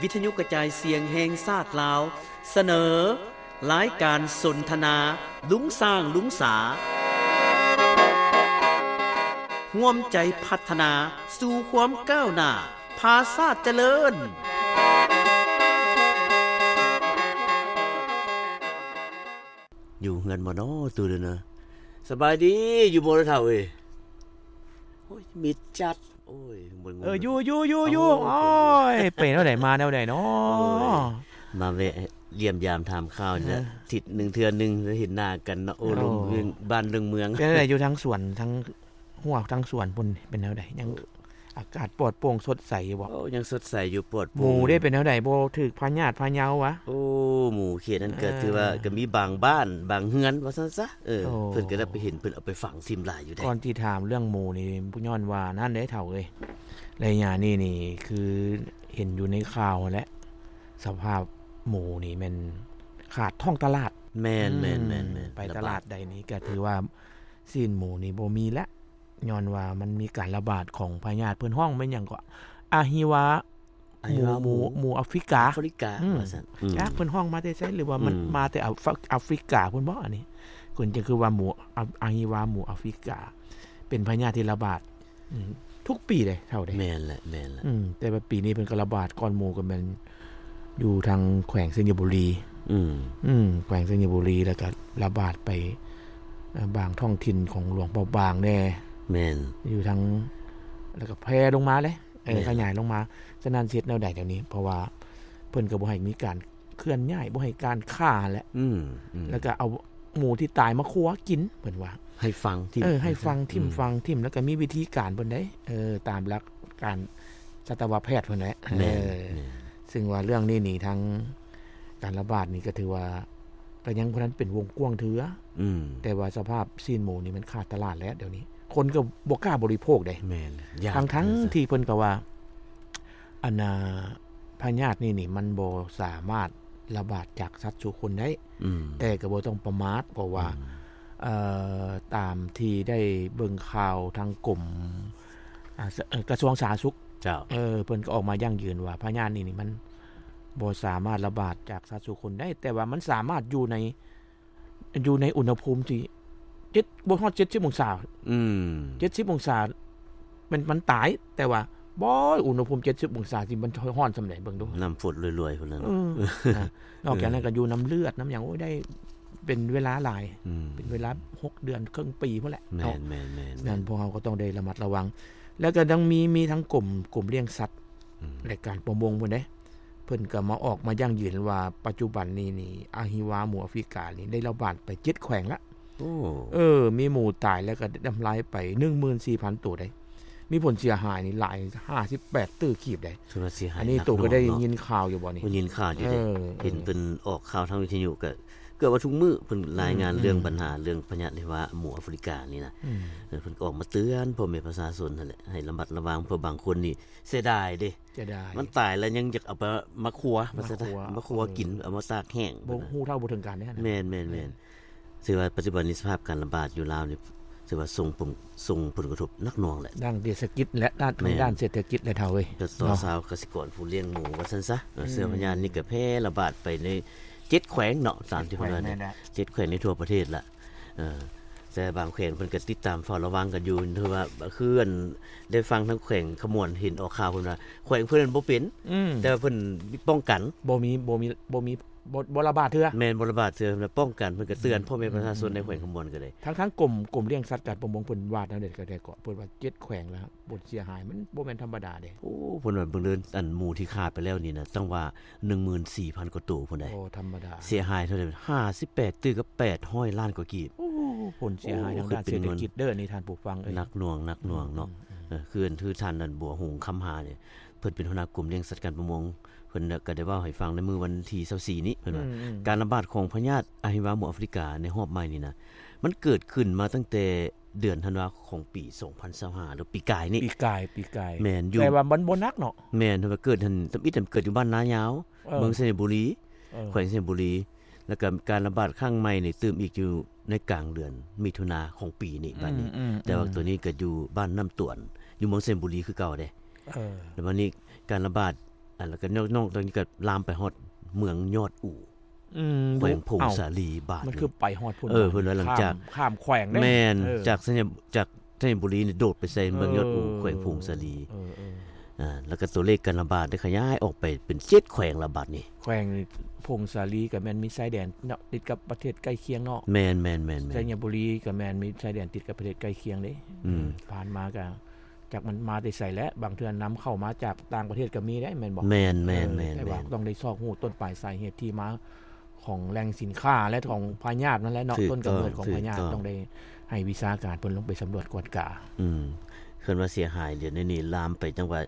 วิทยุกระจายเสียงแห่งชาติลาวเสนอรายการสนทนาลุงสร้างลุงสาร่วมใจพัฒนาสู่ความก้าวหน้าพาชาติเจริญอยู่เงินบ่น้อตู่เด้อนะสบายดีอยู่บ่ล่ะเฒ่าเอ้ยโอ้ยมิดจัดโอ้ยอยู่โอ้ยไปแนวใดมาแนวใดเนาะมาแวะเยี่ยมยามถามข่าวนี่ทิศนึงเทื่อนึงแล้วเห็นหน้ากันเนาะโอ้ลงเมืองบ้านเรื่องเมืองเป็นแนวใดอยู่ทั้งสวนทั้งหัวทั้งสวนพุ่นเป็นแนวใดยังอากาศปลอดโปร่งสดใสอยู่บ่โอ้ยังสดใสอยู่ปลอดโปร่งหมู่ได้เป็นแนวใดบ่ถึกพญาติพะเยาวะโอ้หมู่เขตนั้นก็ถือว่าก็มีบางบ้านบางเฮือนว่าซั่นซะเพิ่นก็ได้ไปเห็นเพิ่นเอาไปฝังซิมหลายอยู่ได้ก่อนที่ถามเรื่องหมู่นี่ผู้ย้อนว่านั่นเด้เฒ่าเอ้ยระยะนี้นี่คือเห็นอยู่ในข่าวและสภาพหมู่นี่มันขาดท้องตลาดแม่นๆๆไปตลาดใดนี้ก็ถือว่าซีนหมู่นี่บ่มีแล้วย้อนว่ามันมีการระบาดของพยาธิเพิ่นฮ้องแม่นหยังก็อาฮิวาหมู่แอฟริกาว่าซั่นจักเพิ่นฮ้องมาแต่ไสหรือว่ามันมาแต่แอฟริกาเพิ่นบ่อันนี้คนจะคือว่าหมู่อาฮิวาหมู่แอฟริกาเป็นพยาธิที่ระบาดทุกปีเลยเท่าใดแม่นแหละแต่ว่าปีนี้เพิ่นก็ระบาดก่อนหมู่ก็แม่นอยู่ทางแขวงสัญบุรีแขวงสัญบุรีแล้วก็ระบาดไปบางท้องถิ่นของหลวงเปาบางแน่แม่นอยู่ทางแล้วก็แพร่ลงมาเลยขยายลงมาฉะนั้นเฮ็ดแนวใดเดี๋ยวนี้เพราะว่าเพิ่นก็บ่ให้มีการเคลื่อนย้ายบ่ให้การฆ่าแหละแล้วก็เอาหมูที่ตายมาคั่วกินเพิ่นว่าให้ฟังทิ่มให้ฟังทิ่มฟังทิ่มแล้วก็มีวิธีการเพิ่นได้ตามหลักการสัตวแพทย์เพิ่นแหละซึ่งว่าเรื่องนี้นี่ทั้งการระบาดนี่ก็ถือว่าก็ยังเพราะนั้นเป็นวงกว้างเถือแต่ว่าสภาพซีนหมูนี่มันขาดตลาดแล้วเดี๋ยวนี้คนก็บ่กล้าบริโภคได้แม่นทั้งที่เพิ่นก็ว่าอันพยาธินี่มันบ่สามารถระบาดจากสัตว์สู่คนได้แต่ก็บ่ต้องประมาทเพราะว่าตามที่ได้เบิ่งข่าวทางกรมกระทรวงสาธารณสุขเจ้าเพิ่นก็ออกมายั่งยืนว่าพยาธินี่มันบ่สามารถระบาดจากสัตว์สู่คนได้แต่ว่ามันสามารถอยู่ในอุณหภูมิที่บ่ฮอด70องศา70องศามันตายแต่ว่าบ่อุณหภูมิ70องศาที่มันร้อนส่ำใดเบิ่งดูน้ำฝนรวยๆพุ่นนั่นนอกจากนั้นก็อยู่น้ำเลือดน้ำหยังโอ้ได้เป็นเวลาหลายเป็นเวลา6เดือนครึ่งปีพุ่นแหละแม่นๆนั่นพวกเราก็ต้องได้ระมัดระวังแล้วก็ยังมีทั้งกลุ่มเลี้ยงสัตว์และการประมงพุ่นเด้เพิ่นก็มาออกมายั่งยืนว่าปัจจุบันนี้นี่อาฮิวาหมู่แอฟริกานี่ได้ระบาดไป7แขวงละมีหมูตายแล้วก็ทำลายไป 14,000 ตัวได้มีผลเสียหายนี่หลาย58ตื้อขีบได้อันนี้ตัวก็ได้ยินข่าวอยู่บ่นี่ยินข่าวอยู่ได้เห็นเป็นออกข่าวทางวิทยุก็เกิดว่าทุกมื้อเพิ่นรายงานเรื่องปัญหาเรื่องพยาธิว่าหมู่แอฟริกานี่นะเพิ่นก็ออกมาเตือนพ่อแม่ประชาชนนั่นแหละให้ระมัดระวังเพราะบางคนนี่เสียดายเด้มันตายแล้วยังอยากเอาไปมาคั่วมาคั่วกินเอามาตากแห้งบ่ฮู้เท่าบ่ถึงการเด้แม่นๆถือว่าปัจจุบันนี้สภาพการระบาดอยู่ลาวนี่ถือว่าส่งผลกระทบหนักหน่วงแหละด้านเศรษฐกิจและด้านเศรษฐกิจและเท่าเอ้ยต่อสาวเกษตรกรผู้เลี้ยงหมูว่าซั่นซะเสื้อพญานี่ก็แพร่ระบาดไปใน7แขวงเนาะตามที่เพิ่นว่า7แขวงในทั่วประเทศละแต่บางแขวงเพิ่นก็ติดตามเฝ้าระวังกันอยู่ถือว่าคือได้ฟังทั้งแขวงขมวดเห็นออกข่าวเพิ่นว่าแขวงเพิ่นบ่เป็นแต่ว่าเพิ่นป้องกันบ่มีระบาดเทื่อแม่นบ่ระบาดเทื่อป้องกันเพิ่นก็เตือนพ่อแม่ประชาชนในแขวงขมวดก็ได้ทั้งกลุ่มเลี้ยงสัตว์การประมงเพิ่นวาดแนวเด็ดก็ได้เกาะเพิ่นว่า7แขวงแล้วบ่เสียหายมันบ่แม่นธรรมดาเด้โอ้เพิ่นว่าเบิ่งเดินอันหมู่ที่ขาดไปแล้วนี่นะต้องว่า 14,000 กว่าตัวพุ่นได้โอ้ธรรมดาเสียหายเท่าใด58ตื้อกับ800ล้านกว่ากีบโอ้ผลเสียหายทางด้านเศรษฐกิจเด้อนี่ท่านผู้ฟังเอ้ยนักหน่วงเนาะคือท่านนั่นบัวหงคำหาเนี่ยเพิ่นเป็นหัวหน้ากลุ่มเลี้ยงสัตว์การประมงเพิ่นก็ได้เว้าให้ฟังในมื้อวันที่24นี้เพิ่นว่าการระบาดของพยาธิอาฮิวาหมู่แอฟริกาในรอบใหม่นี่นะมันเกิดขึ้นมาตั้งแต่เดือนธันวาคมของปี2025หรือปีกายนี่ปีกายแม่นอยู่แต่ว่ามันบ่นักเนาะแม่นว่าเกิดหั่นตำอิดเกิดอยู่บ้านนายาวเมืองเสนบุรีแขวงเสนบุรีแล้วก็การระบาดครั้งใหม่นี่ตื่มอีกอยู่ในกลางเดือนมิถุนายนของปีนี้บัดนี้แต่ว่าตัวนี้ก็อยู่บ้านน้ำต่วนอยู่เมืองเสนบุรีคือเก่าเด้แล้ววันนี้การระบาดแล้วก็นอกตรงนี้ก็ลามไปฮอดเมืองยอดอู่แขวงพงสาลีบาดมันคือไปฮอดพุ่นเพิ่นว่าหลังจากข้ามแขวงได้แม่นจากสัญญบุรีนี่โดดไปใส่เมืองยอดอู่แขวงพงสาลีแล้วก็ตัวเลขการระบาดได้ขยายออกไปเป็น7แขวงระบาดนี่แขวงพงสาลีก็แม่นมีชายแดนติดกับประเทศใกล้เคียงเนาะแม่นๆๆสัญญบุรีก็แม่นมีชายแดนติดกับประเทศใกล้เคียงเด้ผ่านมาก็จากมันมาได้ใส่แล้วบางเทื่อนําเข้ามาจากต่างประเทศก็มีได้แม่นบ่แม่นๆๆแต่ว่าต้องได้ซอกฮู้ต้นปลายสาเหตุที่มาของแหล่งสินค้าและของพยาธินั่นแหละเนาะต้นกำเนิดของพยาธิต้องได้ให้วิชาการเพิ่นลงไปสำรวจกวดกาเพิ่นว่าเสียหายเดี๋ยวนี้ลามไปจังหวัด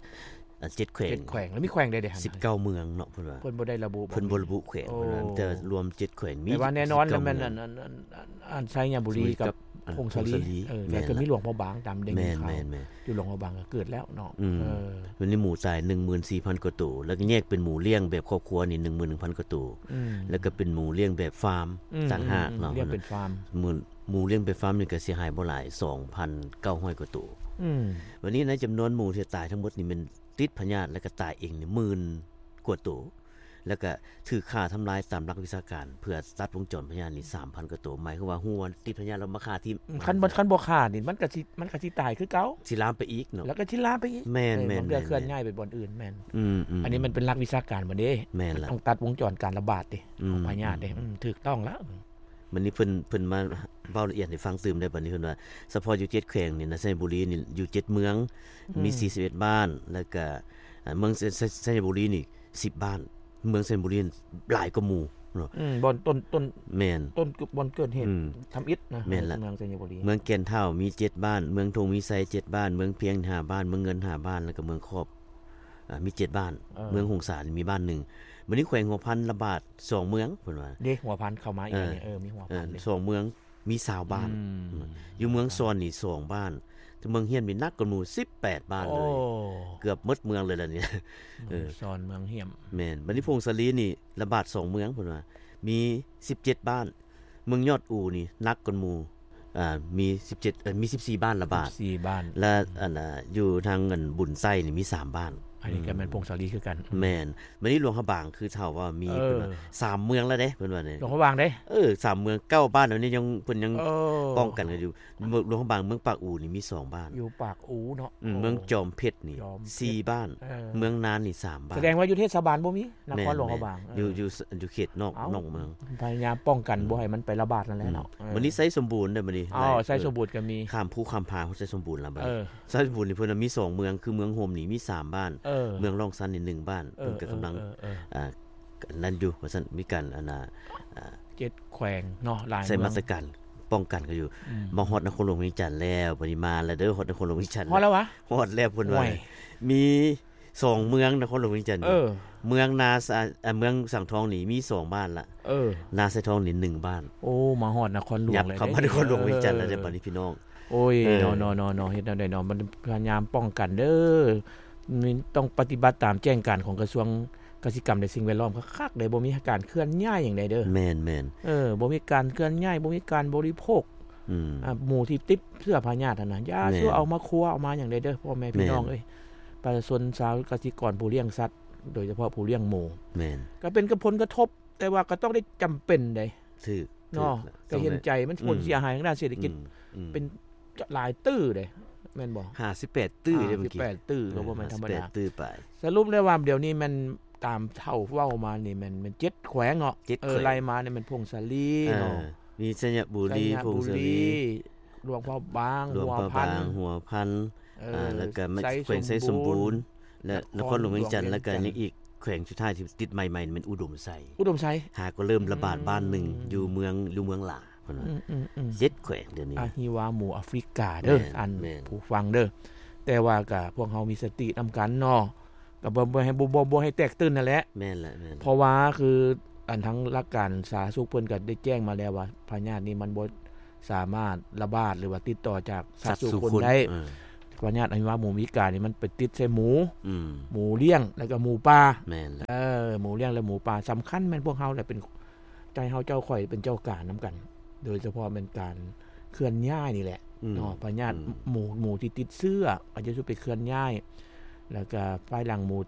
7แขวงแล้วมีแขวงใดๆหั่น 19เมืองเนาะเพิ่นว่าเพิ่นบ่ได้ระบุเพิ่นบ่ระบุแขวงเพิ่นแต่รวม7แขวงมีแต่ว่าแน่นอนแล้วแม่นอันชัยบุรีกับพงสาลีแล้วก็มีหลวงพ่อบางตามเด้งข่าวอยู่หลวงพ่อบางก็เกิดแล้วเนาะวันนี้หมูตาย 14,000 กว่าตัวแล้วก็แยกเป็นหมูเลี้ยงแบบครอบครัวนี่ 11,000 กว่าตัวแล้วก็เป็นหมูเลี้ยงแบบฟาร์มต่างหากเนาะเลี้ยงเป็นฟาร์มหมูเลี้ยงเป็นฟาร์มนี่ก็เสียหายบ่หลาย 2,900 กว่าตัววันนี้ในจํานวนหมูที่ตายทั้งหมดนี่มันติดพยาธิแล้วก็ตายเองนี่10,000 กว่าตัวแล้วก็ถือค่าทำลายตามหลักวิชาการเพื่อตัดวงจรพยาธินี่ 3,000 กว่าตัวหมายคือว่าฮู้ว่าติดพยาธิแล้วมาฆ่าที่คันบ่ฆ่านี่มันก็สิตายคือเก่าสิลามไปอีกเนาะแล้วก็สิลามไปอีกแม่นๆมันเคลื่อนย้ายไปบ่อนอื่นแม่นอันนี้มันเป็นหลักวิชาการบ่เด้แม่นล่ะต้องตัดวงจรการระบาดดิของพยาธิเด้ถูกต้องแล้วมันนี่เพิ่นมาเว้าละเอียดให้ฟังตื่มได้บัดนี้เพิ่นว่าเฉพาะอยู่7แขวงนี่นะไสบุรีนี่อยู่7เมืองมี41บ้านแล้วก็เมืองไสบุรีนี่10บ้านเมืองไสบุรีหลายกว่าหมู่เนาะบ่อนต้นแม่นต้นบ่อนเกิดเหตุทําอิฐนะเมืองไสบุรีเมืองแก่นเฒ่ามี7บ้านเมืองทงมีไส7บ้านเมืองเพียง5บ้านเมืองเงิน5บ้านแล้วก็เมืองครอบมี7บ้านเมืองหงสารมีบ้านนึงมื้อนี้แขวงหัวพันระบาด2เมืองเพิ่นว่าเด้หัวพันเข้ามาอีกนี่มีหัวพัน 2เมืองมี20บ้านอยู่เมืองซอนนี่2บ้านแต่เมืองเฮียนมีนักกว่าหมู่18บ้านเลยเกือบหมดเมืองเลยล่ะเนี่ยซอนเมืองเฮียมแม่นบัดนี้พงสาลีนี่ระบาด2เมืองเพิ่นว่ามี17บ้านเมืองยอดอู่นี่นักกว่าหมู่มี17มี14บ้านระบาด 14บ้านและอยู่ทางบุญไส้นี่มี3บ้านอันนี้ก็แม่นพงสาลีคือกันแม่นบัดนี้หลวงพระบางคือเท่าว่ามีเพิ่นว่า3เมืองแล้วเด้เพิ่นว่านี่หลวงพระบางเด้ 3เมือง9บ้านอันนี้ยังเพิ่นยังป้องกันกันอยู่หลวงพระบางเมืองปากอู่นี่มี2บ้านอยู่ปากอูเนาะเมืองจอมเพชรนี่4บ้านเมืองนานนี่3บ้านแสดงว่าอยู่เทศบาลบ่มีนครหลวงพระบางอยู่เขตนอกเมืองพยายามป้องกันบ่ให้มันไประบาดนั่นแหละเนาะวันนี้ไสสมบูรณ์เด้อมื้อนี้ไสสมบูรณ์ก็มีข้ามภูข้ามผาไสสมบูรณ์แล้วบัดไสสมบูรณ์นี่เพิ่นมี2เมืองคือเมืองโฮมนี่มี3บ้านเมืองร่องซันนี่1บ้านเพิ่นก็กำลังนั่นอยู่ว่าซั่นมีการ 7แขวงเนาะหลายใช้มาตรการป้องกันกันอยู่มาฮอดนครหลวงเวียงจันทน์แล้วปริมาณแล้วเด้อฮอดนครหลวงเวียงจันทน์ฮอดแล้ววะฮอดแล้วเพิ่นว่ามี2เมืองนครหลวงเวียงจันทน์เมืองนาเมืองสังทองนี่มี2บ้านละนาไสทองนี่1บ้านโอ้มาฮอดนครหลวงเลยเข้ามานครหลวงเวียงจันทน์แล้วเด้อบัดนี้พี่น้องโอ้ยเนาะๆๆเฮ็ดแนวใดเนาะมันพยายามป้องกันเด้อต้องปฏิบัติตามแจ้งการของกระทรวงกสิกรรมและสิ่งแวดล้อมคักๆได้บ่มีการเคลื่อนย้ายหยังใดเด้อแม่นๆบ่มีการเคลื่อนย้ายบ่มีการบริโภคหมู่ที่ติดเสื้อพยาธินั่นอย่าสู้เอามาครัวเอามาหยังใดเด้อพ่อแม่พี่น้องเอ้ยประชาชนชาวเกษตรกรผู้เลี้ยงสัตว์โดยเฉพาะผู้เลี้ยงหมูแม่นก็เป็นผลกระทบแต่ว่าก็ต้องได้จำเป็นได้ถูกเนาะก็เห็นใจมันผลเสียหายทางด้านเศรษฐกิจเป็นหลายตื้อเด้แม่นบ่ 58ตื้อเด้เมื่อกี้ 58ตื้อก็บ่แม่นธรรมดาตื้อไปสรุปแล้วว่าเดี๋ยวนี้มันตามเท่าเว้ามานี่มัน7แขวงเนาะไล่มานี่มันพงสาลีเนาะมีสัญบุรีพงสาลีหลวงพ่อบางหัวพันแล้วก็แขวงไสสมบูรณ์และนครหลวงเวียงจันทน์แล้วก็ยังอีกแขวงสุดท้ายที่ติดใหม่ๆมันอุดมไสหาก็เริ่มระบาดบ้านนึงอยู่เมืองหลาเพิ่นว่า7แขวงเดี๋ยวนี้อะฮิวาหมู่แอฟริกาเด้ออันผู้ฟังเด้อแต่ว่าก็พวกเฮามีสตินํากันเนาะก็บ่ให้บ่ให้แตกตื่นนั่นแหละแม่นล่ะเพราะว่าคืออันทั้งหลักการสาธารณสุขเพิ่นก็ได้แจ้งมาแล้วว่าพยาธินี้มันบ่สามารถระบาดหรือว่าติดต่อจากสัตว์สู่คนได้พยาธิอะฮิวาหมู่แอฟริกานี่มันไปติดใส่หมูเลี้ยงแล้วก็หมูป่าแม่นล่ะหมูเลี้ยงและหมูป่าสำคัญแม่นพวกเฮาแหละเป็นใจเฮาเจ้าข่อยเป็นเจ้าการนํากันโดยเฉพาะเป็นการเคลื่อนย้ายนี่แหละเนาะพยาธิหมูที่ติดเชื้ออาจจะไปเคลื่อนย้ายแล้วก็ภายหลังหมู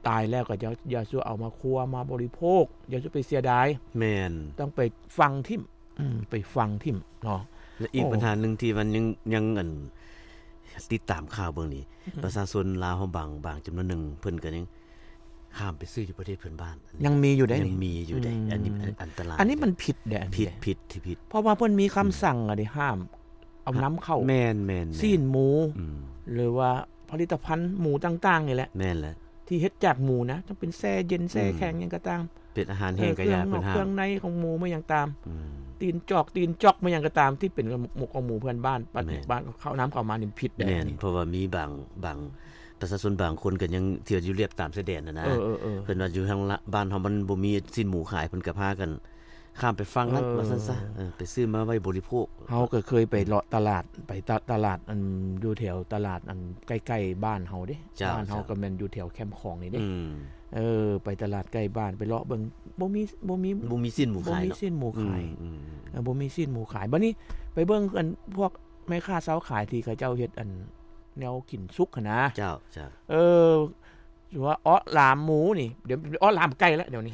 ตายแล้วก็อย่าสู้เอามาครัวมาบริโภคอย่าสู้ไปเสียดายแม่นต้องไปฟังทิ่มไปฟังทิ่มเนาะและอีกปัญหานึงที่มันยังติดตามข่าวเบิ่งนี่ประชาชนลาวเฮาบางจำนวนนึงเพิ่นก็ยังข้ามไปซื้ออยู่ประเทศเพื่อนบ้านยังมีอยู่ได้ยังมีอยู่ได้อันนี้อันตรายอันนี้มันผิดแด่ผิดที่ผิดเพราะว่าเพิ่นมีคำสั่งได้ห้ามเอาน้ำเข้าแม่นซีนหมูหรือว่าผลิตภัณฑ์หมูต่างๆนี่แหละแม่นแหละที่เฮ็ดจากหมูนะต้องเป็นแช่เย็นแช่แข็งหยังก็ตามเป็นอาหารแห้งก็อย่าเพิ่นห้ามเครื่องในของหมูมาหยังตามตีนจอกมาหยังก็ตามที่เป็นหมกของหมูเพื่อนบ้านเข้าน้ำเข้ามานี่ผิดแม่นเพราะว่ามีบางประชาชนบางคนก็ยังเที่ยวอยู่เรียบตามชายแดนนะเพิ่นว่าอยู่ทางบ้านเฮามันบ่มีสิ้นหมูขายเพิ่นก็พากันข้ามไปฟังนั้นว่าซั่นซะไปซื้อมาไว้บริโภคเฮาก็เคยไปเลาะตลาดไปตลาดอันอยู่แถวตลาดอันใกล้ๆบ้านเฮาเด้บ้านเฮาก็แม่นอยู่แถวแคมป์ของนี่เด้ไปตลาดใกล้บ้านไปเลาะเบิ่งบ่มีสิ้นหมูขายบ่มีสิ้นหมูขายบ่มีสิ้นหมูขายบัดนี้ไปเบิ่งอันพวกแม่ค้าเซาขายที่เขาเจ้าเฮ็ดอันแนวกินสุกนะเจ้าว่าลามหมูนี่เดี๋ยวลามไก่แล้วเดี๋ยวนี้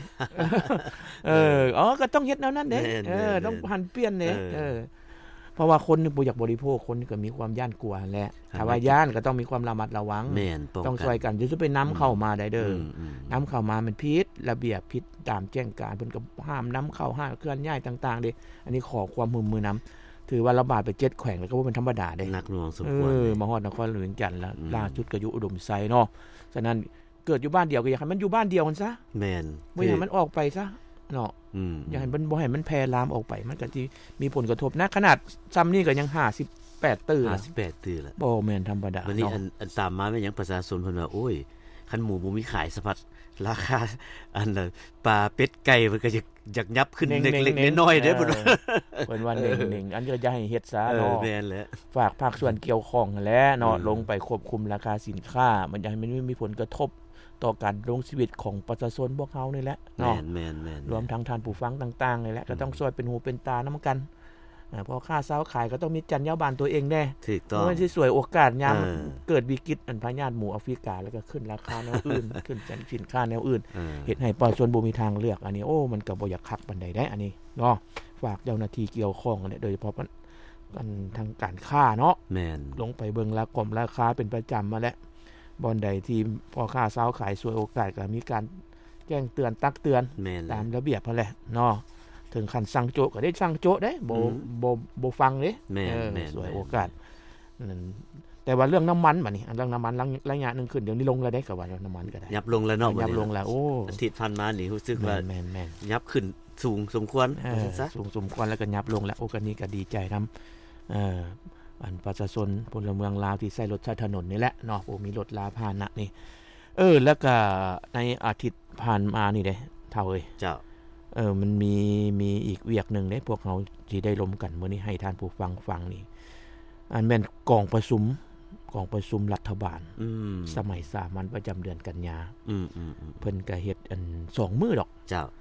ก็ต้องเฮ็ดแนวนั้นเด้ต้องหันเปลี่ยนเด้เพราะว่าคนนี่บ่อยากบริโภคคนนี่ก็มีความย่านกลัวแหละถ้าว่าย่านก็ต้องมีความระมัดระวังต้องช่วยกันอย่าไปนำเข้ามาได้เด้อนำเข้ามามันผิดระเบียบผิดตามแจ้งการเพิ่นก็ห้ามนำเข้าห้ามเคลื่อนย้ายต่างๆเด้อันนี้ขอความมือนำถือว่าระบาดไป7แขวงแล้วก็บ่เป็นธรรมดาเด้หนักหน่วงสมควรมาฮอดนครหลวงจันทน์แล้วล่าสุดก็อยู่อุดมไซเนาะฉะนั้นเกิดอยู่บ้านเดียวก็อยากให้มันอยู่บ้านเดียวกันซะแม่นบ่อยากให้มันออกไปซะเนาะอยากให้มันบ่ให้มันแพร่ลามออกไปมันก็สิมีผลกระทบนะขนาดซ้ำนี่ก็ยัง58ตื้อแล้ว 58ตื้อแล้วบ่แม่นธรรมดาวันนี้อันตามมาแม่นหยังประชาชนเพิ่นว่าโอ้ยคันหมูบ่มีขายสะพัดราคาอันปลาเป็ดไก่มันก็อยากยับขึ้นเล็กๆน้อยๆเด้อเพิ่นว่าเน่งๆอันก็จะให้เฮ็ดซะเนาะแม่นแหละฝากภาคส่วนเกี่ยวข้องนั่นแหละเนาะลงไปควบคุมราคาสินค้ามันจะให้มันมีผลกระทบต่อการดำรงชีวิตของประชาชนพวกเฮานี่แหละเนาะแม่นรวมทั้งท่านผู้ฟังต่างๆนี่แหละก็ต้องช่วยเป็นหูเป็นตานำกันพอค่าเช้าขายก็ต้องมีจรรยาบรรณตัวเองแน่ถูกต้องมันสิสวยโอกาสยามเกิดวิกฤตอันพยาธิหมูแอฟริกาแล้วก็ขึ้นราคาแนวอื่นขึ้นสินค้าแนวอื่นเฮ็ดให้ประชาชนบ่มีทางเลือกอันนี้มันก็บ่อยากคักปานใดได้อันนี้เนาะฝากเจ้าหน้าที่เกี่ยวข้องเนี่ยโดยเฉพาะกันทางการค้าเนาะแม่นลงไปเบิ่งราคาเป็นประจำมาแล้วบ่อนใดที่พอค่าเช้าขายสวยโอกาสก็มีการแจ้งเตือนตักเตือนตามระเบียบพอแหละเนาะถึงขั้นสั่งโจ๊ะก็ได้สั่งโจ๊ะเด้บ่ฟังเด้สวยโอกาสนั่นแต่ว่าเรื่องน้ำมันบัดนี้เรื่องน้ำมันระยะนึงขึ้นเดี๋ยวนี้ลงแล้วได้ก็ว่าน้ำมันก็ได้ยับลงแล้วเนาะยับลงแล้วอาทิตย์ผ่านมานี่รู้สึกว่าแม่นยับขึ้นสูงสมควรสูงสมควรแล้วก็ยับลงแล้วก็นี่ก็ดีใจนำอันประชาชนพลเมืองลาวที่ใช้รถใช้ถนนนี่แหละเนาะมีรถลาพาหนะนี่แล้วก็ในอาทิตย์ผ่านมานี่เด้เท่าเอ้ยเจ้ามันมีอีกเวียกนึงเด้พวกเฮาสิได้ร่วมกันมื้อนี้ให้ท่านผู้ฟังนี่อันแม่นกองประชุมรัฐบาลสมัยสามัญประจำเดือนกันยาเพิ่นก็เฮ็ดอัน2มื้อดอกเจ้า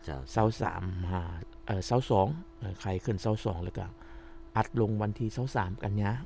23ใครขึ้น22แล้วก็อัดลงวันที่23กันยา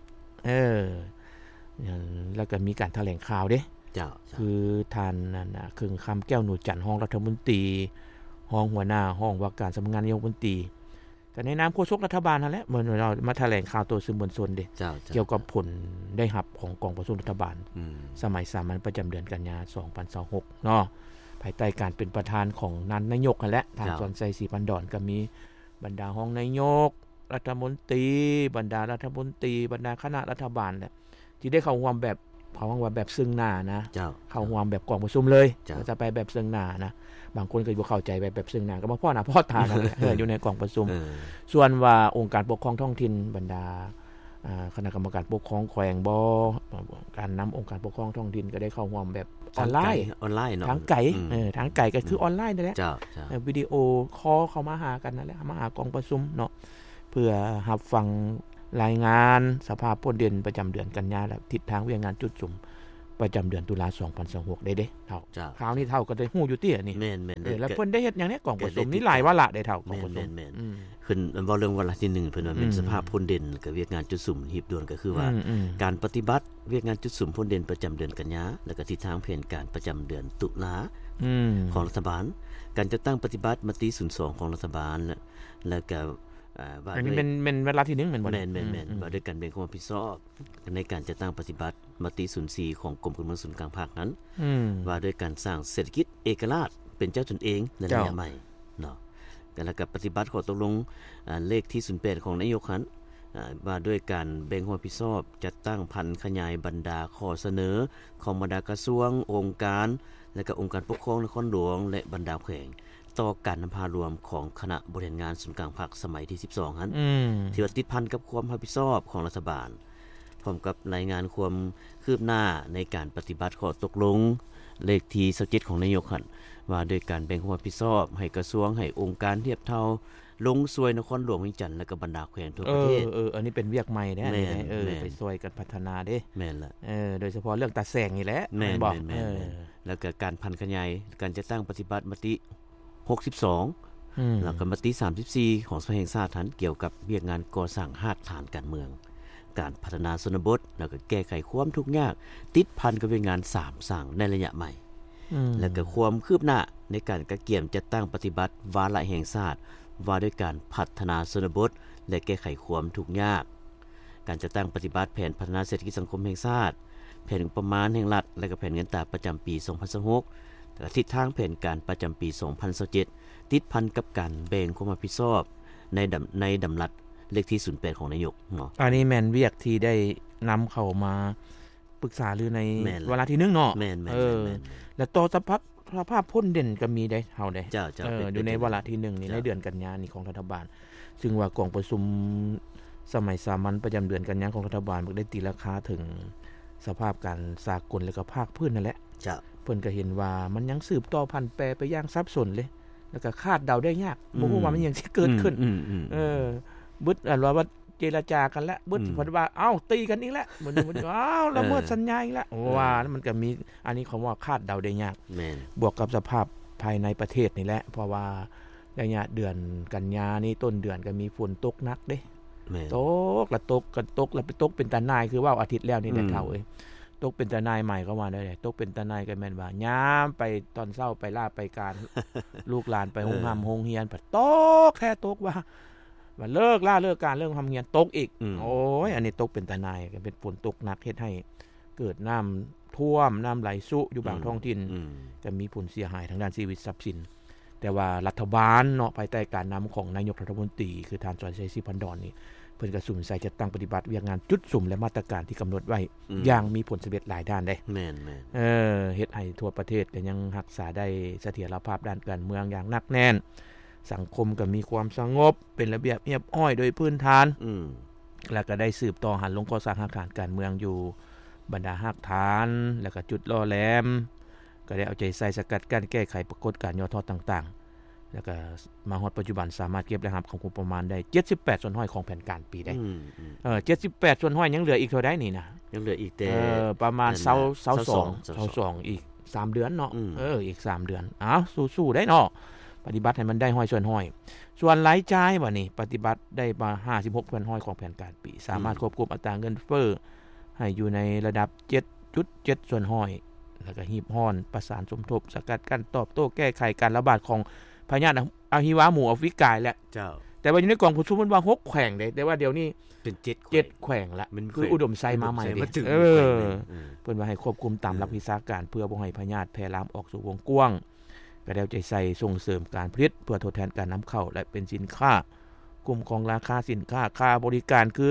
แล้วก็มีการแถลงข่าวเด้คือท่านนั่นน่ะคึงคำแก้วหนูจันทร์รองรัฐมนตรีรองหัวหน้าห้องว่าการสำนักงานนายกรัฐมนตรีก็ในนามโฆษกรัฐบาลนั่นแหละเหมือนเรามาแถลงข่าวตัวสื่อมวลชนเด้เกี่ยวกับผลได้รับของกองประชุมรัฐบาลสมัยสามัญประจำเดือนกันยายน2026เนาะภายใต้การเป็นประธานของนายกนั่นแหละทางสอนไซศรีพันดอนก็มีบรรดาห้องนายกรัฐมนตรีบรรดารัฐมนตรีบรรดาคณะรัฐบาลแหละที่ได้เข้าร่วมแบบซึ่งหน้านะเข้าร่วมแบบกองประชุมเลยจะไปแบบซึ่งหน้านะบางคนก็บ่เข้าใจแบบซึ่งหน้าก็บ่พอหน้าพอตากันอยู่ในกองประชุมส่วนว่าองค์การปกครองท้องถิ่นบรรดาคณะกรรมการปกครองแขวงบ่การนำองค์การปกครองท้องถิ่นก็ได้เข้าร่วมแบบออนไลน์เนาะทางไกลก็คือออนไลน์นั่นแหละวิดีโอคอลเข้ามาหากันนั่นแหละมาหากองประชุมเนาะเพื่อรับฟังรายงานสภาพผลเด่นประจำเดือนกันยายนและทิศทางเวียงงานจุดสุ่มประจำเดือนตุลา2026ได้เด้เท่าคราวนี้เท่าก็ได้ฮู้อยู่ตินี่แม่นๆแล้วเพิ่นได้เฮ็ดหยังเนี่ยกองประชุมนี่หลายวาระได้เท่ากองประชุมขึ้นเว้าเรื่องวาระที่1เพิ่นว่าเป็นสภาพผลเด่นกับเวียกงานจุดสุ่มหีบด่วนก็คือว่าการปฏิบัติเวียกงานจุดสุ่มผลเด่นประจำเดือนกันยาแล้วก็ทิศทางแผนการประจำเดือนตุลาของรัฐบาลการจัดตั้งปฏิบัติมติ02ของรัฐบาลแล้วก็ว่าอันนี้เป็นเวลาที่1แม่นบ่แม่นๆว่าด้วยการแบ่งความรับผิดชอบในการจัดตั้งปฏิบัติมติ04ของกรมพลเมืองศูนย์กลางภาคนั้นว่าด้วยการสร้างเศรษฐกิจเอกราชเป็นเจ้าตนเองในระยะใหม่เนาะแล้วก็ปฏิบัติข้อตกลงเลขที่08ของนายกนั้นว่าด้วยการแบ่งความรับผิดชอบจัดตั้งพันขยายบรรดาข้อเสนอของบรรดากระทรวงองค์การและก็องค์การปกครองนครหลวงและบรรดาแขวงต่อการนำพารวมของคณะบริหารงานศูนย์กลางภาคสมัยที่12นั้นที่ว่าติดพันกับความรับผิดชอบของรัฐบาลพร้อมกับรายงานความคืบหน้าในการปฏิบัติข้อตกลงเลขที่27ของนายกหันว่าด้วยการแบ่งความรับผิดชอบให้กระทรวงให้องค์การเทียบเท่าลงช่วยนครหลวงเวียงจันทน์และก็บรรดาแขวงทั่วประเทศอันนี้เป็นเวียกใหม่แน่ไปช่วยกันพัฒนาเด้แม่นล่ะโดยเฉพาะเรื่องตาแสงนี่แหละแม่นบอกแล้วก็การพันขยายการจะตั้งปฏิบัติมติ62แล้วก็มติ34ของสภาแห่งชาตินั้นเกี่ยวกับเวียกงานก่อสร้างหาดฐานการเมืองการพัฒนาชนบทแล้วก็แก้ไขความทุกข์ยากติดพันกับเวียกงาน3สั่งในระยะใหม่แล้วก็ความคืบหน้าในการกระเกี่ยมจัดตั้งปฏิบัติวาระแห่งชาติว่าด้วยการพัฒนาชนบทและแก้ไขความทุกข์ยากการจัดตั้งปฏิบัติแผนพัฒนาเศรษฐกิจสังคมแห่งชาติแผนงบประมาณแห่งรัฐและก็แผนเงินตราประจำปี2026และทิศทางแผนการประจำปี2027ติดพันกับการแบ่งความรับผิดชอบในดำรัสเลขที่08ของนายกเนาะอันนี้แม่นเวียกที่ได้นำเข้ามาปรึกษาหรือในเวลาที่1เนาะแล้วต่อสภาพพ้นเด่นก็มีได้เฮาได้อยู่ในเวลาที่1นี่ในเดือนกันยายนนี้ของรัฐบาลซึ่งว่ากองประชุมสมัยสามัญประจำเดือนกันยายนของรัฐบาลได้ตีราคาถึงสภาพการสากลและก็ภาคพื้นนั่นแหละเพิ่นก็เห็นว่ามันยังสืบต่อพันแปรไปอย่างซับซ้อนเลยแล้วก็คาดเดาได้ยากบ่ฮู้ว่ามันยังสิเกิดขึ้นบึดว่าเจรจากันแล้วบึดเพิ่นว่าตีกันอีกแล้วมันละเมิดสัญญาอีกแล้วว่ามันก็มีอันนี้เขาว่าคาดเดาได้ยากบวกกับสภาพภายในประเทศนี่แหละเพราะว่าระยะเดือนกันยานี่ต้นเดือนก็มีฝนตกหนักเด้ตกแล้วไปตกเป็นตาหน่ายคือว่าอาทิตย์แล้วนี่แหละเฒ่าเอ้ยตกเป็นตาหน่ายใหม่ก็ว่าได้ตกเป็นตาหน่ายก็แม่นว่ายามไปตอนเช้าไปลาไปการลูกหลานไปโรงหำโรงเรียนปัดตกแท้ตกว่าเลิกการเรื่องทำเรียนตกอีกโอ้ยอันนี้ตกเป็นตาหน่ายก็เป็นฝนตกหนักเฮ็ดให้เกิดน้ำท่วมน้ำไหลซุอยู่บางท้องถิ่นก็มีผลเสียหายทางด้านชีวิตทรัพย์สินแต่ว่ารัฐบาลเนาะภายใต้การนำของนายกรัฐมนตรีคือท่านชรชัยศรีพันดรนี่เพิ่นก็สุ่มใส่จัดตั้งปฏิบัติเวียกงานจุดสุ่มและมาตรการที่กำหนดไว้อย่างมีผลสำเร็จหลายด้านได้แม่นเฮ็ดให้ทั่วประเทศก็ยังรักษาได้เสถียรภาพด้านการเมืองอย่างหนักแน่นสังคมก็มีความสงบเป็นระเบียบเรียบร้อยโดยพื้นฐานแล้วก็ได้สืบต่อหันลงก่อสร้างอาคารการเมืองอยู่บรรดาหากฐานแล้วก็จุดล่อแหลมก็ได้เอาใจใส่สกัดกั้นแก้ไขปรากฏการณ์ย่อท้อต่างๆแล้วก็มาฮอดปัจจุบันสามารถเก็บและรับของงบประมาณได้78ส่วนห้อยของแผนการปีได้78ส่วนห้อยยังเหลืออีกเท่าใดนี่นะยังเหลืออีกแต่ประมาณ22อีก3เดือนเนาะอีก3เดือนสู้ๆได้เนาะปฏิบัติให้มันได้ห้อยส่วนห้อยส่วนรายจ่ายบัดนี้ปฏิบัติได้มา56ส่วนห้อยของแผนการปีสามารถควบคุมอัตราเงินเฟ้อให้อยู่ในระดับ 7.7 ส่วนห้อยแล้วก็หีบฮ้อนประสานสมทบสกัดกั้นตอบโต้แก้ไขการระบาดของพยาธิอะฮิวาหมู่แอฟริกาแหละเจ้าแต่ว่าอยู่ในกล่องผู้ชุมมันว่า6แขวงเด้แต่ว่าเดี๋ยวนี้เป็น 7แขวงละคืออุดมไซมาใหม่เด้เพิ่นว่าให้ควบคุมตามหลักวิชาการเพื่อบ่ให้พยาธิแพร่ลามออกสู่วงกว้างก็ได้ใจใส่ส่งเสริมการผลิตเพื่อทดแทนการนําเข้าและเป็นสินค้ากลุ่มของราคาสินค้าค่าบริการคือ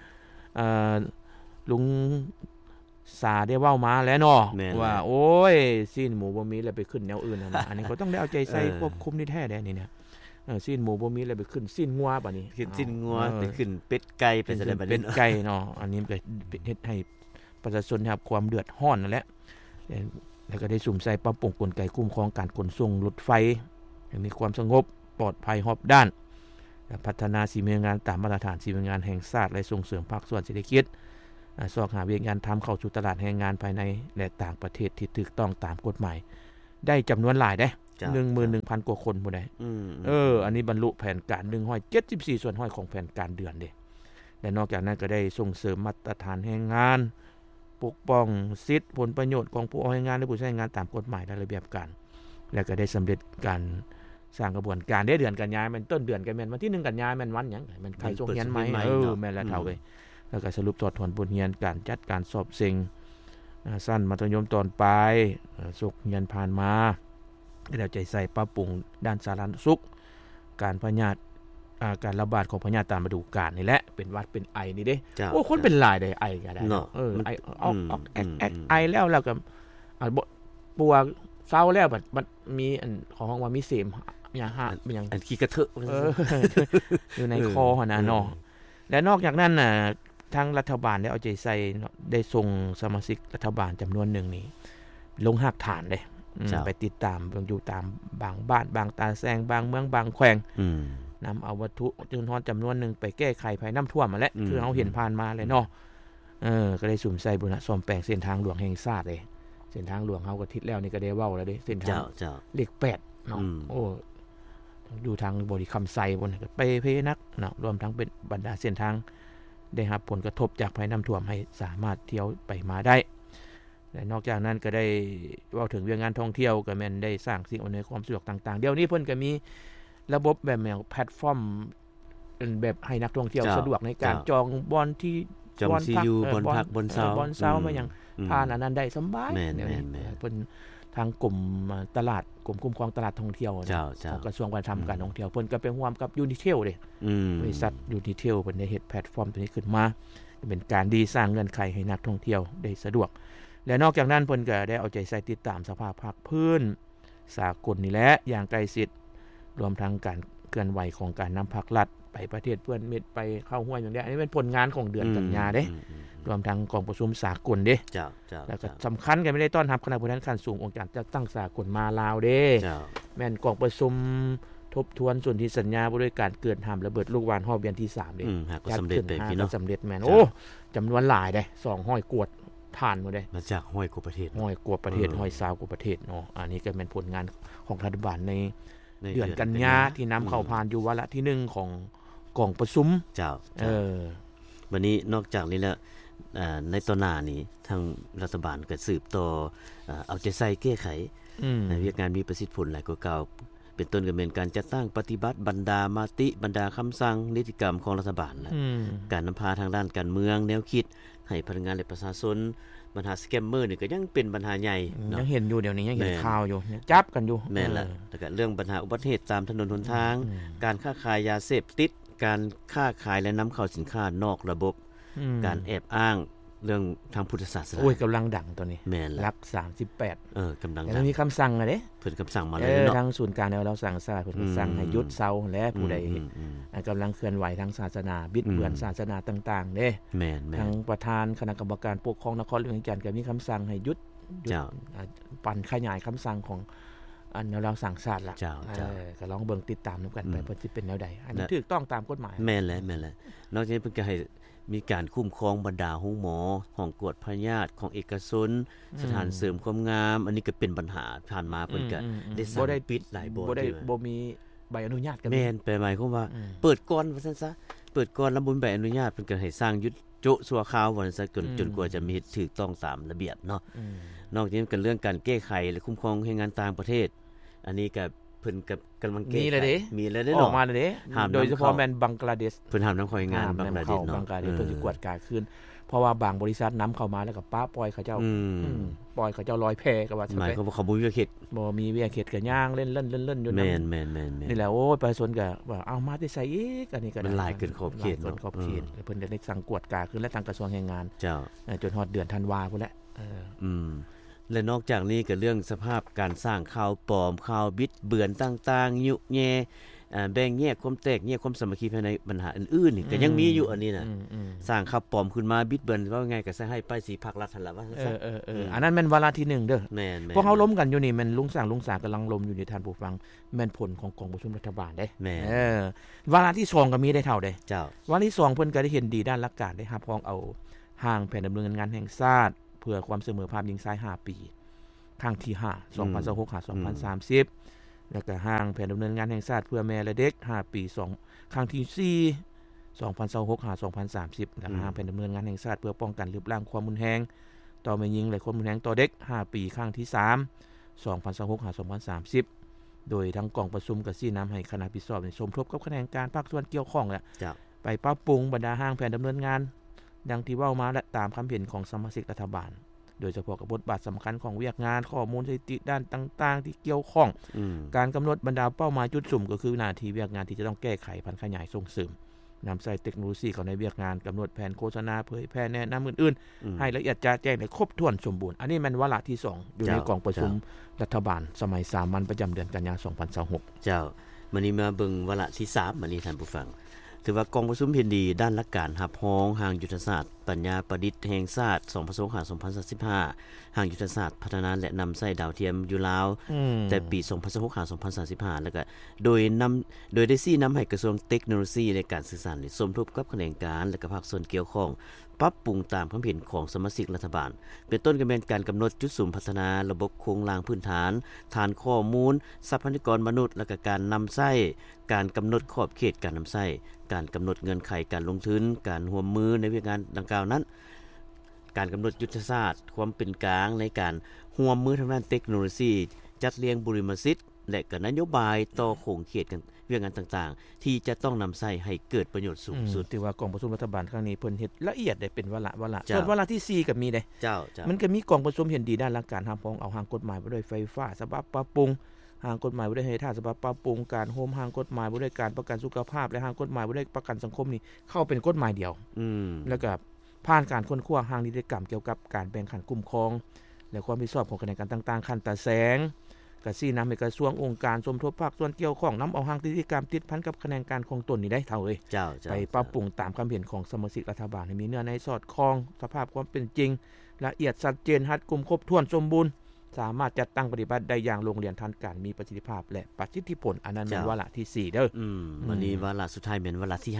ลุงสาได้เว้ามาแล้วเนาะว่าโอ้ยซีนหมูบ่มีแล้วไปขึ้นแนวอื่นนะอันนี้ก็ต้องได้เอาใจใส่ควบคุมนี่แท้แด้นี่นะซีนหมูบ่มีแล้วไปขึ้นซีนงัวบัดนี้ขึ้นซีนงัวไปขึ้นเป็ดไก่เป็นจังได๋บัดนี้เป็ดไก่เนาะอันนี้ก็เฮ็ดให้ประชาชนได้รับความเดือดร้อนนั่นแหละแล้วก็ได้สุ่มใส่ปรับปรุงกลไกคุ้มครองการขนส่งรถไฟให้มีความสงบปลอดภัยรอบด้านพัฒนาสีเมืองงานตามมาตรฐานสีเมืองงานแห่งชาติและส่งเสริมภาคส่วนเศรษฐกิจสอกหาเวียกงานทำเข้าสู่ตลาดแรงงานภายในและต่างประเทศที่ถูกต้องตามกฎหมายได้จำนวนหลายเด้ 11,000 กว่าคนบ่ได้อันนี้บรรลุแผนการ174ส่วนห้อยของแผนการเดือนเด้และนอกจากนั้นก็ได้ส่งเสริมมาตรฐานแรงงานปกป้องสิทธิผลประโยชน์ของผู้เอาแรงงานและผู้ใช้งานตามกฎหมายและระเบียบการแล้วก็ได้สำเร็จการสร้างกระบวนการได้เดือนกันยายนมันต้นเดือนกันแม่นวันที่1กันยายนแม่นวันหยังมันใครส่งเรียนไหมแม่นแล้วเท่าเว้ยแล้วก็สรุปทอดถอนบทเรียนการจัดการสอบเซ็งสั้นมัธยมตอนปลายสุขเรียนผ่านมาแล้วใจใส่ปรับปรุงด้านสาธารณสุขการพยาธิการระบาดของพยาธิตามฤดูกาลนี่แหละเป็นหวัดเป็นไอนี่เด้โอ้คนเป็นหลายได้ไอก็ได้ไอออกไอแล้วก็ปัวเศร้าแล้วมันมีอันของว่ามีเสมหยังอันขี้กระเทอะอยู่ในคอหั่นน่ะเนาะและนอกจากนั้นน่ะทางรัฐบาลได้เอาใจใส่ได้ส่งสมาชิกรัฐบาลจำนวนหนึ่งนี่ลงหากฐานเด้ไปติดตามอยู่ตามบางบ้านบางตาแซงบางเมืองบางแขวงนำเอาวัตถุจำนวนหนึ่งไปแก้ไขภัยน้ำท่วมมาแล้วคือเราเห็นผ่านมาเลยเนาะก็ได้สุ่มใส่บุรณะซ่อมแปลงเส้นทางหลวงแห่งชาติเลยเส้นทางหลวงเฮาก็ทิศแล้วนี่ก็ได้เว้าแล้วเด้เส้นทางเลข8เนาะโอ้ดูทางบริคำไซบ่นไปเพนักเนาะรวมทั้งเป็นบรรดาเส้นทางได้รับผลกระทบจากภัยน้ำท่วมให้สามารถเที่ยวไปมาได้และนอกจากนั้นก็ได้เว้าถึงเรื่องงานท่องเที่ยวก็แม่นได้สร้างสิ่งอำนวยความสะดวกต่างๆเดี๋ยวนี้เพิ่นก็มีระบบแบบแพลตฟอร์มแบบให้นักท่องเที่ยวสะดวกในการจองบอนที่จองซียูบอนพักบอนเซามาอย่างผ่านอันนั้นได้สบายเดี๋ยวนี้เพิ่นทางกลุ่มตลาดกลุ่มคุ้มครองตลาดท่องเที่ยวของกระทรวงวัฒนธรรมการท่องเที่ยวเพิ่นก็ไปร่วมกับยูนิเทลเด้บริษัทยูนิเทลเพิ่นได้เฮ็ดแพลตฟอร์มตัวนี้ขึ้นมาเป็นการดีสร้างเงื่อนไขให้นักท่องเที่ยวได้สะดวกและนอกจากนั้นเพิ่นก็ได้เอาใจใส่ติดตามสภาพภาคพื้นสากลนี่แหละอย่างใกล้ชิดรวมทั้งการเคลื่อนไหวของการนำภาครัฐไปประเทศเพื่อนมิตรไปเข้าห้วยอย่างนี้อันนี้เป็นผลงานของเดือนกันยาเด้รวมทั้งกองประชุมสากลเด้แล้วก็สำคัญกันไม่ได้ต้อนรับคณะผู้แทนขั้นสูงองค์การจัดตั้งสากลมาลาวเด้แม่นกองประชุมทบทวนส่วนที่สัญญาบ่ด้วยการเกิดห้ามระเบิดลูกหวานฮอบเบียนที่3เด้จัดสำเร็จไปพี่น้องสำเร็จแม่นโอ้จำนวนหลายเด้200กวดผ่านหมดเด้มาจากห้อยกว่าประเทศ 100กว่าประเทศ120กว่าประเทศเนาะอันนี้ก็เป็นผลงานของรัฐบาลในเดือนกันยาที่นำเข้าผ่านอยู่วาระที่1ของกองประชุมวันนี้นอกจากนี้แล้วในตอนหน้านี้ทางรัฐบาลก็สืบต่อเอาใจใส่แก้ไขเวียกงานมีประสิทธิผลหลายกว่าเก่าเป็นต้นก็เป็นการจัดตั้งปฏิบัติบรรดามาติบรรดาคำสั่งนิติกรรมของรัฐบาลการนำพาทางด้านการเมืองแนวคิดให้พนักงานและประชาชนปัญหาสแกมเมอร์นี่ก็ยังเป็นปัญหาใหญ่ยังเห็นอยู่เดี๋ยวนี้ยังเห็นข่าวอยู่จับกันอยู่แม่นล่ะแล้วก็เรื่องปัญหาอุบัติเหตุตามถนนหนทางการค้าขายยาเสพติดการค้าขายและนำเข้าสินค้านอกระบบการแอบอ้างเรื่องทางพุทธศาสนาโอ้ยกำลังดังตัวนี้ลัก38 กำลังดังมีคำสั่งเด้เพิ่นคำสั่งมาเลยเนาะทางศูนย์การเราสั่งซาเพิ่นสั่งให้หยุดเซาและผู้ใดกำลังเคลื่อนไหวทางศาสนาบิดเบือนศาสนาต่างๆเด้แม่นทางประธานคณะกรรมการปกครองนครหลวงจันทร์ก็มีคำสั่งให้หยุดปั่นขยายคำสั่งของอันเราสั่งศาสตร์ล่ะก็ลองเบิ่งติดตามนํากันไปเพิ่นสิเป็นแนวใดอันนี้ถูกต้องตามกฎหมายแม่นแล้วนอกจากนี้เพิ่นก็ให้มีการคุ้มครองบรรดาโรงหมอห้องกวดพยาธิของเอกชนสถานเสริมความงามอันนี้ก็เป็นปัญหาผ่านมาเพิ่นก็ได้สั่งปิดหลายบ่บ่มีใบอนุญาตกันแม่นแปลหมายความว่าเปิดก่อนว่าซั่นซะเปิดก่อนแล้วบ่มีใบอนุญาตเพิ่นก็ให้สร้างยุดโจะชั่วคราวว่าซั่นจนกว่าจะมีถูกต้องตามระเบียบเนาะนอกจากนี้ก็เรื่องการแก้ไขและคุ้มครองแรงงานต่างประเทศอันนี้ก็เพิ่นกับกำลังแก้ไขมีแล้วเด้อออกมาแล้วเด้โดยเฉพาะแม่นบังกลาเทศเพิ่นห้ามนำเข้าแรงงานบังกลาเทศเนาะเพิ่นสิกวดกาคืนเพราะว่าบางบริษัทนำเข้ามาแล้วก็ป้าปล่อยเขาเจ้าปล่อยเขาเจ้าลอยแพก็ว่าหมายความว่าเขาบ่มีวิเขตบ่มีวิเขตก็ย่างเล่นๆๆอยู่นั่นแม่นๆๆนี่แหละโอ้ยประชาชนก็ว่าเอามาได้ใส่อีกอันนี้ก็มันหลายเกินขอบเขตเนาะขอบเขตเพิ่นได้สั่งกวดกาคืนและทางกระทรวงแรงงานเจ้าจนฮอดเดือนธันวาคมพุ่นแหละและนอกจากนี้ก็เรื่องสภาพการสร้างข่าวปลอมข่าวบิดเบือนต่างๆยุแย่แบ่งแยกความแตกแยกความสามัคคีภายในปัญหาอื่นๆนี่ก็ยังมีอยู่อันนี้น่ะสร้างข่าวปลอมขึ้นมาบิดเบือนว่าไงก็สิให้ไปสิภาครัฐหั่นล่ะว่าซั่นอันนั้นแม่นวาระที่1เด้อแม่นพวกเฮาล้มกันอยู่นี่แม่นลุงสร้างกำลังล้มอยู่ในท่านผู้ฟังแม่นผลของกองประชุมรัฐบาลเด้วาระที่2ก็มีได้เท่าเด้เจ้าวาระที่2เพิ่นก็ได้เห็นดีด้านหลักการได้รับรองเอาห้างแผนดำเนินงานแห่งชาติเพื่อความเสมอภาคหญิงชาย5ปีครั้งที่5 2026-2030แล้วก็ห้างแผนดำเนินงานแห่งชาติเพื่อแม่และเด็ก5ปี2ครั้งที่4 2026-2030แล้วก็ห้างแผนดำเนินงานแห่งชาติเพื่อป้องกันลดละความรุนแรงต่อแม่หญิงและความรุนแรงต่อเด็ก5ปีครั้งที่3 2026-2030 โดยทั้งกองประชุมก็ชี้นําให้คณะผิดชอบสมทบกับคะแนนการภาคส่วนเกี่ยวข้องแหละไปปรับปรุงบรรดาห้างแผนดําเนินงานดังที่เว้ามาและตามความเห็นของสมาชิกรัฐบาลโดยเฉพาะกับบทบาทสําคัญของเวียกงานข้อมูลสถิติด้านต่างๆที่เกี่ยวข้องการกําหนดบรรดาเป้าหมายจุดสุ่มก็คือหน้าที่เวียกงานที่จะต้องแก้ไขพันขยายส่งเสริมนําใช้เทคโนโลยีเข้าในเวียกงานกําหนดแผนโฆษณาเผยแพร่แนะนําอื่นๆให้ละเอียดแจ้งให้ครบถ้วนสมบูรณ์อันนี้แม่นวาระที่2อยู่ในกองประชุมรัฐบาลสมัยสามัญประจําเดือนกันยายน2026 เจ้ามื้อนี้มาเบิ่งวาระที่3มื้อนี้ท่านผู้ฟังถือว่ากองประชุมเห็นดีด้านหลักการรับรองทางยุทธศาสตร์ปัญญาประดิษฐ์แห่งชาติ2025ทางยุทธศาสตร์พัฒนาและนําใช้ดาวเทียมอยู่ลาวแต่ปี2026-2035แล้วก็โดยได้ชี้นําให้กระทรวงเทคโนโลยีในการสื่อสารสมทบกับแขนงการและก็ภาคส่วนเกี่ยวข้องปรับปรุงตามความเห็นของสมาชิกรัฐบาลเป็นต้นก็เป็นการกําหนดจุดสูมพัฒนาระบบโครงสร้างพื้นฐานฐานข้อมูลทรัพยากรมนุษย์และก็การนําใช้การกําหนดขอบเขตการนําใช้การกําหนดเงื่อนไขการลงทุนการร่วมมือในเวียกงานดังกล่าวนั้นการกําหนดยุทธศาสตร์ความเป็นกลางในการร่วมมือทางด้านเทคโนโลยีจัดเรียงบุริมสิทธิ์และก็นโยบายต่อโครงเขตกันเวียกงานต่างๆที่จะต้องนําใช้ให้เกิดประโยชน์สูงสุดที่ว่ากองประชุมรัฐบาลครั้งนี้เพิ่นเฮ็ดละเอียดได้เป็นวาระส่วนวาระที่4ก็มีได้มันก็มีกองประชุมเห็นดีด้านหลักการรับรองเอาทางกฎหมายบ่ด้วยไฟฟ้าฉบับปรับปรุงทางกฎหมายบ่ได้ให้ท่าฉบับปรับปรุงการโฮมทางกฎหมายบ่ได้การประกันสุขภาพและทางกฎหมายบ่ได้ประกันสังคมนี่เข้าเป็นกฎหมายเดียวแล้วก็ผ่านการค้นคว้าทางนิติกรรมเกี่ยวกับการแบ่งขันคุ้มครองและความรับผิดชอบของคณะกรรมการต่างๆขั้นตาแสงก็ชี้นําให้กระทรวงองค์การสมทบภาคส่วนเกี่ยวข้องนําเอาทางนิติกรรมติดพันกับคะแนนการของตนนี่ได้เท่าเอ้ยไปปรับปรุงตามความเห็นของสมาชิกรัฐบาลให้มีเนื้อในสอดคล้องสภาพความเป็นจริงละเอียดชัดเจนรัดกุมครบถ้วนสมบูรณ์สามารถจัดตั้งปฏิบัติได้อย่างโรงเรียนทันการมีประสิทธิภาพและประสิทธิผลอันนั้นเป็นวาระที่4เด้อวันนี้วาระสุดท้ายเป็นวาระที่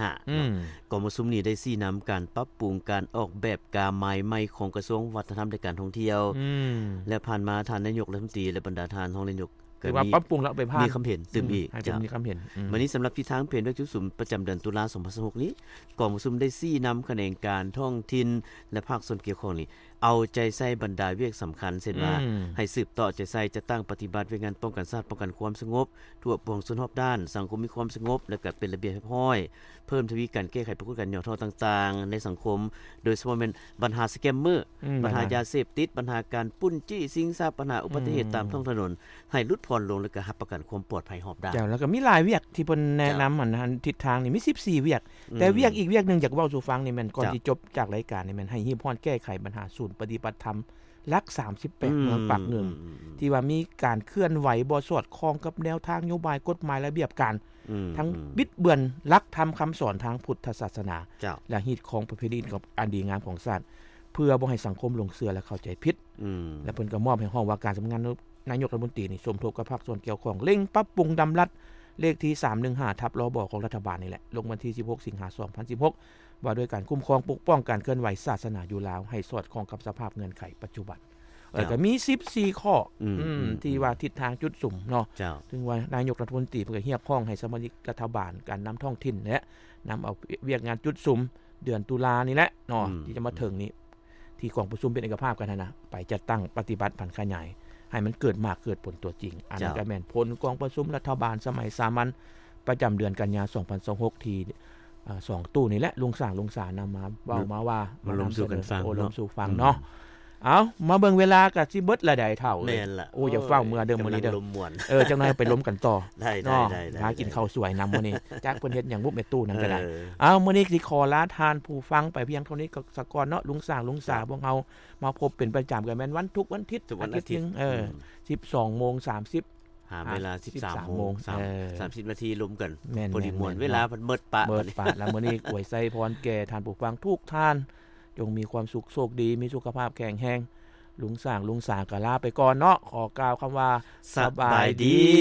5กองประชุมนี้ได้ชี้นําการปรับปรุงการออกแบบกาหมายใหม่ของกระทรวงวัฒนธรรมและการท่องเที่ยวและผ่านมาท่านนายกรัฐมนตรีและบรรดาท่านรองนายกคือว่าปรับปรุงแล้วไปผ่านมีความเห็นตึมอีกจะมีความเห็นวันนี้สําหรับที่ทางเพจด้วยจุดสุมประจําเดือนตุลาคม2026นี้กองประชุมได้ชี้นําคะแนนการท้องถิ่นและภาคส่วนเกี่ยวข้องนี้เอาใจใส่บรรดาเวียกสําคัญเช่นว่าให้สืบต่อใจใส่จะตั้งปฏิบัติเวียกงานป้องกันชาติป้องกันความสงบทั่วปวงส่วนรอบด้านสังคมมีความสงบและก็เป็นระเบียบเรียบร้อยเพิ่มทวีการแก้ไขปรากฏการณ์ย่อท่อต่างๆในสังคมโดยเฉพาะเป็นปัญหาสแกมเมอร์ปัญหายาเสพติดปัญหาการปุ้นจี้สิ่งทรัพย์ปัญหาอุบัติเหตุตามท้องถนนให้ลดพรลงและก็รับประกันความปลอดภัยรอบด้านแล้วก็มีหลายเวียกที่เพิ่นแนะนําอันทิศทางนี่มี14เวียกแต่เวียกอีกเวียกนึงอยากเว้าสู่ฟังนี่แม่นก่อนที่จบจากรายการนี่แม่นให้ฮีบฮอดแก้ไขปัญหาศูนย์ปฏิบัติธรรมหลัก38เมืองปาก1ที่ว่ามีการเคลื่อนไหวบ่สอดคล้องกับแนวทางนโยบายกฎหมายระเบียบการทั้งบิดเบือนหลักธรรมคําสอนทางพุทธศาสนาและฮีตของประเพณีกับอันดีงามของชาติเพื่อบ่ให้สังคมหลงเชื่อและเข้าใจผิดและเพิ่นก็มอบให้ห้องว่าการสํางานนายกรัฐมนตรีนี่สมทบกับภาคส่วนเกี่ยวข้องเร่งปรับปรุงดำรัฐเลขที่315/รบของรัฐบาลนี่แหละลงวันที่16สิงหาคม2016ว่าด้วยการคุ้มครองปกป้องการเคลื่อนไหวศาสนาอยู่ลาวให้สอดคล้องกับสภาพเงื่อนไขปัจจุบันก็มี14ข้อที่ว่าทิศทางจุดสุ่มเนาะถึงว่านายกรัฐมนตรีเพิ่นก็เรียกร้องให้สมาชิกรัฐบาลการนําท้องถิ่นและนําเอาเวียกงานจุดสุ่มเดือนตุลานี่แหละเนาะที่จะมาถึงนี้ที่กองประชุมเป็นเอกภาพกันนะไปจัดตั้งปฏิบัติผันขยายให้มันเกิดมากเกิดผลตัวจริงอันนั้นก็แม่นผลกองประชุมรัฐบาลสมัยสามัญประจําเดือนกันยายน2026ที่2ตู้นี่แหละลุงสร้างลุงสานํามาเว้ามาว่ามาลมสู่กันฟังลมสู่ฟังเนาะเอามาเบิ่งเวลาก็สิเบิดละได้เท่าแม่นล่ะโอ้อย่าฟ้าเมื่อเดิมมื้อนี้เด้อจังได๋ไปล้มกันต่อได้ๆหากินข้าวสวยนํามื้อนี้จักเพิ่นเฮ็ดหยังบุแม่ตู้นั่นก็ได้เอามื้อนี้สิขอลาทานผู้ฟังไปเพียงเท่านี้ก็สักก่อนเนาะลุงสร้างลุงสาพวกเฮามาพบเป็นประจํากันแม่นวันทุกวันอาทิตย์12:30 หาเวลา 13:30 นาทีรวมกันพอดีม่วนเวลาเพิ่นเบิดปะแล้วมื้อนี้อวยไสพรแก่ท่านผู้ฟังทุกท่านจงมีความสุขโชคดีมีสุขภาพแข็งแรงลุงสร้างลุงสาก็ลาไปก่อนเนาะขอกล่าวคําว่าสบายดี